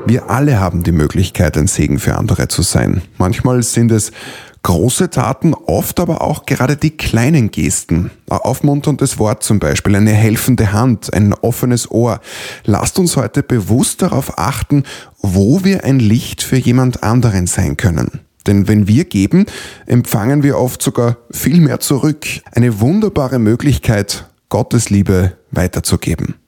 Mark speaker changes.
Speaker 1: Wir alle haben die Möglichkeit, ein Segen für andere zu sein. Manchmal sind es große Taten, oft aber auch gerade die kleinen Gesten. Ein aufmunterndes Wort zum Beispiel, eine helfende Hand, ein offenes Ohr. Lasst uns heute bewusst darauf achten, wo wir ein Licht für jemand anderen sein können. Denn wenn wir geben, empfangen wir oft sogar viel mehr zurück. Eine wunderbare Möglichkeit, Gottes Liebe weiterzugeben.